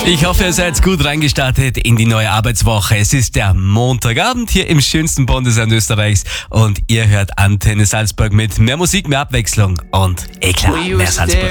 Ich hoffe, ihr seid gut reingestartet in die neue Arbeitswoche. Es ist der Montagabend hier im schönsten Bundesland Österreichs und ihr hört Antenne Salzburg mit mehr Musik, mehr Abwechslung und Eklat, mehr Salzburg.